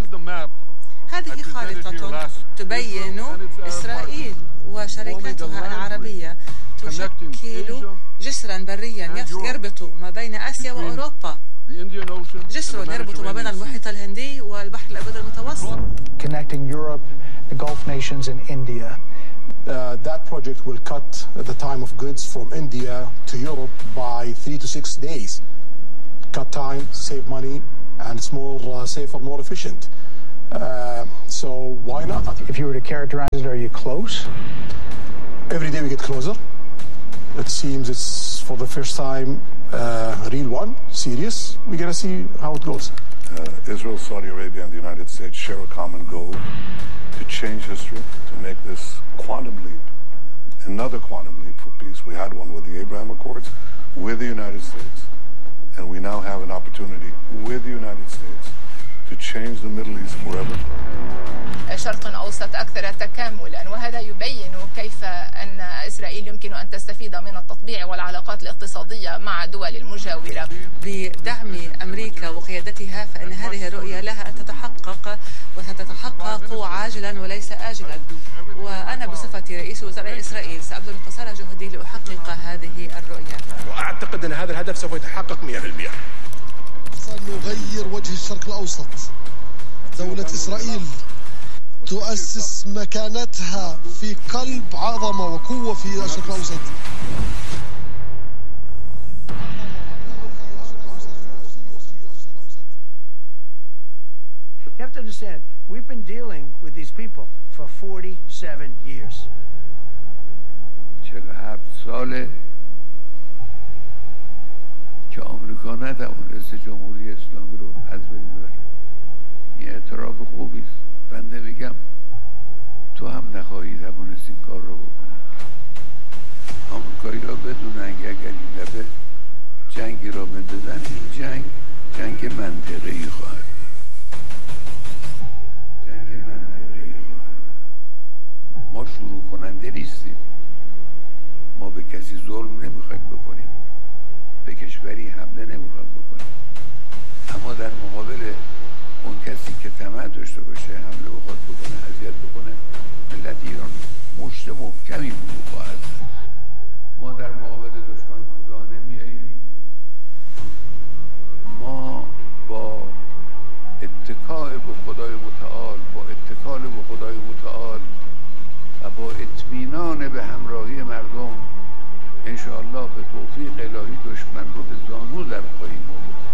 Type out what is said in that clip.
هذه خارطة تبين إسرائيل وشركاتها العربية تشكل جسرا بريا يربط ما بين آسيا وأوروبا، جسر يربط ما بين المحيط الهندي والبحر الأبيض المتوسط. Connecting Europe, the Gulf nations and India. That project will cut the time of goods from India to Europe by 3 to 6 days. Cut time, save money, and it's more safer, more efficient. So why not? If you were to characterize it, are you close? Every day we get closer. It seems it's for the first time real one, serious. We're going to see how it goes. Israel, Saudi Arabia, and the United States share a common goal to change history, to make this quantum leap, another quantum leap for peace. We had one with the Abraham Accords, with the United States, and we now have an opportunity with the United States to change the Middle East forever. شرق أوسط أكثر تكاملا، وهذا يبين كيف أن إسرائيل يمكن أن تستفيد من التطبيع والعلاقات الاقتصادية مع دول المجاورة. بدعم أمريكا وقيادتها فإن هذه الرؤية لها أن تتحقق وستتحقق عاجلا وليس آجلا، وأنا بصفة رئيس وزراء إسرائيل سأبذل قصارى جهدي لأحقق هذه الرؤية، وأعتقد أن هذا الهدف سوف يتحقق 100%. سنغير وجه الشرق الأوسط. دولة إسرائيل تؤسس مكانتها في قلب عظمة وقوة في الشرق الأوسط. You have to understand, we've been dealing with these people for 47 years. 47 ساله که آمریکا نتوانست جمهوری اسلامی رو از بین ببره. این اعتراف خوبی است. بنده میگم تو هم نخواهی توانست این کار رو بکنی. آمریکایی را بدونن که اگر این دفعه جنگی را بندازن، این جنگ منطقه‌ای خواهد. ما شروع کننده نیستیم. ما به کسی ظلم نمیخوایم بکنیم، به کشوری حمله نمیخوایم بکنیم، اما در مقابل اون کسی که طمع داشته باشه حمله بخواد بکنه، اذیت بکنه، ملت ایران مشت محکمی خواهد زد. ما در مقابل دشمن کوتاه نمیاییم. ما با اتکاء به خدای متعال، با اتکال به خدای متعال و با اطمینان به همراهی مردم انشاءالله به توفیق الهی دشمن رو به زانو در خواهیم آورد.